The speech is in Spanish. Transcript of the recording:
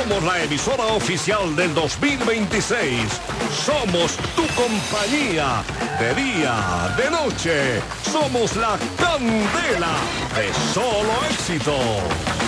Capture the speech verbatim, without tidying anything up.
Somos la emisora oficial del dos mil veintiséis. Somos tu compañía de día, de noche. Somos la candela de solo éxito.